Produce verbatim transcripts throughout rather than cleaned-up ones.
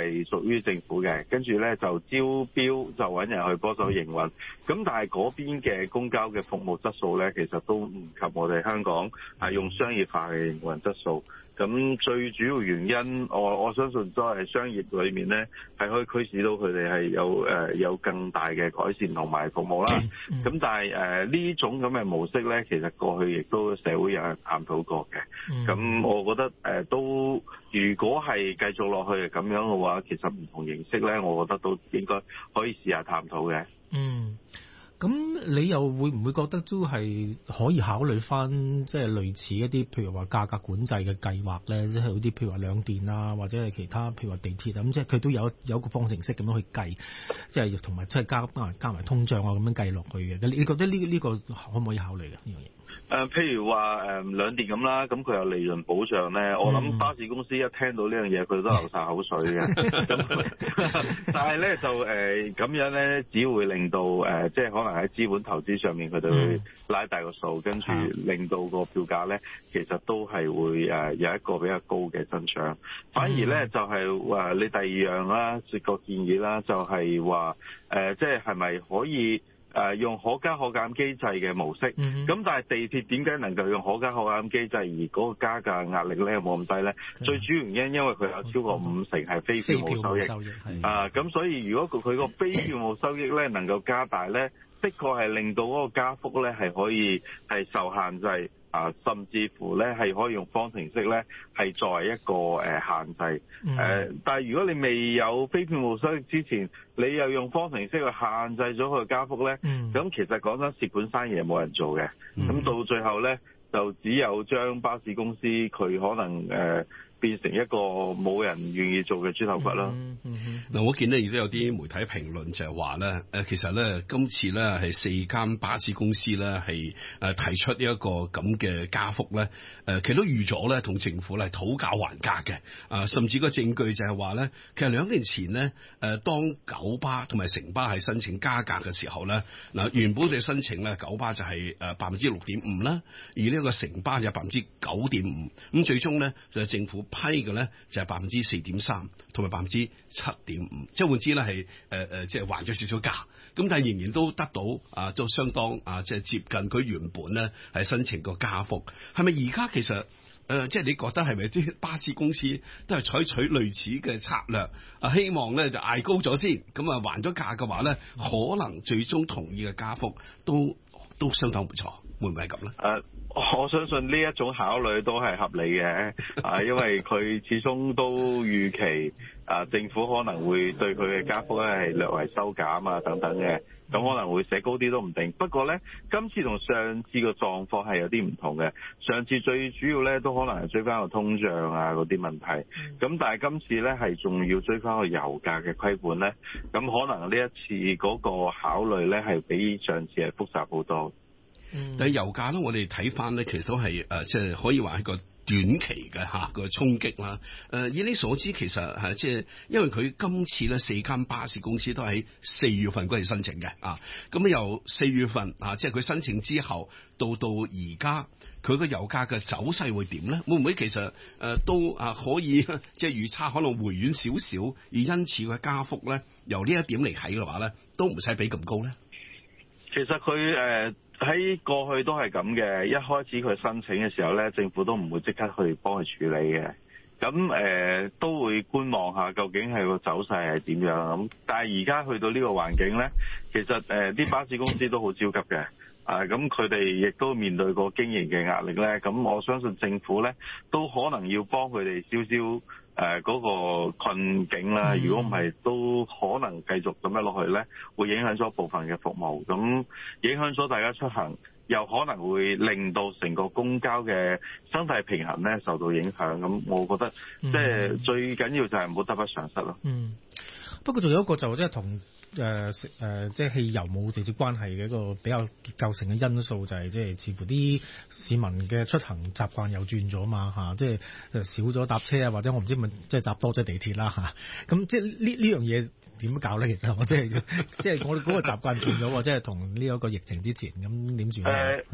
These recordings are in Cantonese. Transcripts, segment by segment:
係屬於政府嘅，跟住咧就招標就揾人去幫手營運。咁但係嗰邊嘅公交嘅服務質素咧，其實都唔及我哋香港係用商業化嘅營運質素。咁最主要原因，我我相信都係商業裏面咧，係可以驅使到佢哋係有誒、呃、有更大嘅改善同埋服務啦。咁、嗯、但係誒呢種咁嘅模式咧，其實過去亦都社會有人探討過嘅。咁、嗯、我覺得誒、呃、都如果係繼續落去咁樣嘅話，其實唔同形式咧，我覺得都應該可以試下探討嘅。 嗯。咁你又會唔會覺得都係可以考慮翻，即係類似一啲譬如話價格管制嘅計劃咧，即係有啲譬如話兩電啊，或者係其他譬如話地鐵啊，咁即係佢都有有一個方程式咁樣去計，即係同埋即係加加加埋通脹啊咁樣計落去嘅。你覺得呢呢個可唔可以考慮嘅呢樣嘢？ 誒、呃，譬如話誒、呃、兩電咁啦，咁佢有利潤保障咧、嗯，我諗巴士公司一聽到呢樣嘢，佢都流晒口水嘅。但係咧就誒咁、呃、樣咧，只會令到誒、呃、即係可能喺資本投資上面，佢哋會拉大個數，跟、嗯、住令到個票價咧，其實都係會誒、呃、有一個比較高嘅增長。反而咧、嗯、就係、是、話你第二樣啦，個建議啦，就係話誒即係係咪可以？誒、呃、用可加可減機制嘅模式，咁、嗯、但係地鐵點解能夠用可加可減機制，而嗰個加價壓力咧有冇咁低咧？最主要原因因為佢有超過五成係非票務收益，收益啊，咁所以如果佢個非票務收益咧能夠加大咧，的確係令到嗰個加幅咧係可以係受限制。啊，甚至乎咧係可以用方程式咧係作為一個誒、呃、限制，誒、嗯呃，但係如果你未有非票務收益之前，你又用方程式去限制咗佢嘅加幅咧，咁、嗯、其實講真蝕本生意係冇人做嘅，咁、嗯、到最後咧就只有將巴士公司佢可能誒。呃變成一個冇人願意做嘅豬頭骨啦。嗱、嗯嗯嗯，我見咧亦都有啲媒體評論就係話咧，誒，其實咧今次咧係四間巴士公司咧係誒提出呢一個咁嘅加幅咧，誒，其實都預咗咧同政府咧討價還價嘅，啊，甚至個證據就係話咧，其實兩年前呢，誒，當九巴同埋城巴係申請加價嘅時候咧，嗱，原本嘅申請咧九巴就係誒百分之六點五啦，而呢個城巴就百分之九點五，咁最終咧就係政府批嘅咧就係百分之四點三，同埋百分之七點五，即係換之咧係誒誒，即係還咗少少價，咁但係仍然都得到啊，都相當啊，即係接近佢原本咧係申請個加幅。係咪而家其實誒、呃，即係你覺得係咪啲巴士公司都係採取類似嘅策略啊？希望咧就嗌高咗先，咁啊還咗價嘅話咧，可能最終同意嘅加幅都都相當唔錯，會唔會係咁咧？ 誒、uh,，我相信呢一種考慮都係合理嘅，啊，因為佢始終都預期啊，政府可能會對佢嘅加幅咧係略為收減啊等等嘅，咁可能會寫高啲都唔定。不過咧，今次同上次嘅狀況係有啲唔同嘅。上次最主要咧都可能係追翻個通脹啊嗰啲問題，咁但係今次咧係仲要追翻個油價嘅規管咧，咁可能呢一次嗰個考慮咧係比上次係複雜好多。 嗯、但係油價咧，我哋睇翻咧，其實都係誒，即係可以話係個短期嘅吓個衝擊啦。誒、呃，以你所知，其實係即係因為佢今次咧四間巴士公司都喺四月份嗰陣申請嘅啊。咁由四月份啊，即係佢申請之後到到而家，佢個油價嘅走勢會點咧？會唔會其實誒、呃、都啊可以即係預測可能回軟少少，而因此佢加幅咧由呢一點嚟睇嘅話咧，都唔使俾咁高咧。 其實佢誒。呃喺過去都係咁嘅，一開始佢申請嘅時候咧，政府都唔會即刻去幫佢處理嘅。咁誒、呃、都會觀望下究竟係個走勢係點樣咁。但係而家去到呢個環境咧，其實誒啲、呃、巴士公司都好焦急嘅。啊，咁佢哋亦都面對過經營嘅壓力咧。咁我相信政府咧都可能要幫佢哋消消。誒、呃、嗰、那個困境啦，如果唔係都可能繼續咁樣落去咧，會影響咗部分嘅服務，咁影響咗大家出行，又可能會令到成個公交嘅生態平衡咧受到影響。咁我覺得即係、嗯、最緊要就係唔好得不償失咯。嗯， 不過仲有一個就即係同誒誒即係汽油冇直接關係嘅一個比較結構性嘅因素，就係即係似乎啲市民嘅出行習慣又轉咗嘛嚇，即係少咗搭車啊，或者我唔知咪即係搭多咗地鐵啦嚇。咁即係呢呢樣嘢點搞咧？其實我即係即係我哋嗰個習慣轉咗喎，即係同呢一個疫情之前咁點算咧？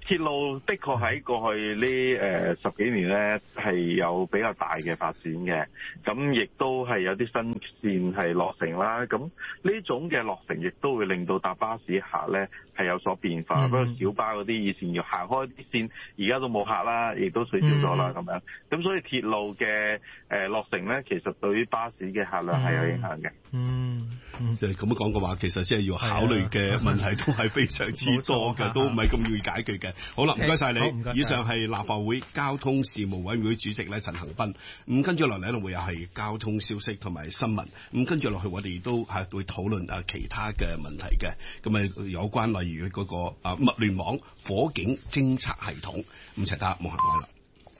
鐵路的確喺過去呢誒、呃、十幾年咧係有比較大嘅發展嘅，咁亦都係有啲新線係落成啦。咁呢種嘅落成亦都會令到搭巴士客咧係有所變化。不過、嗯、小巴嗰啲以前要行開啲線，而家都冇客啦，亦都取消咗啦咁樣。咁所以鐵路嘅誒、呃、落成咧，其實對於巴士嘅客量係有影響嘅。 嗯。嗯， 就係咁樣講嘅話，其實即係要考慮嘅問題都係非常之多嘅，都唔係咁容易解決嘅。好啦，唔該晒你。以上係立法會交通事務委員會主席咧陳恒鑌。咁跟住落嚟咧會有係交通消息同埋新聞。咁跟住落去我哋都係會討論啊其他嘅問題嘅。咁啊有關例如嗰個啊物聯網火警偵測系統，咁齊得冇行開啦。